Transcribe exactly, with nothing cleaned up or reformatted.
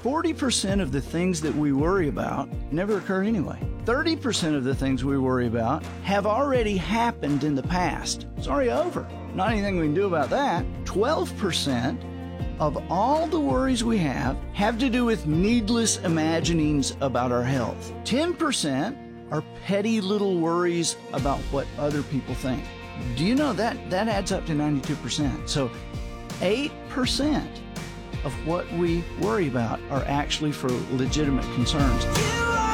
forty percent of the things that we worry about never occur anyway. thirty percent of the things we worry about have already happened in the past. It's already over. Not anything we can do about that. twelve percent of all the worries we have have to do with needless imaginings about our health. ten percent are petty little worries about what other people think. Do you know that that adds up to ninety-two percent? So eight percent of what we worry about are actually for legitimate concerns.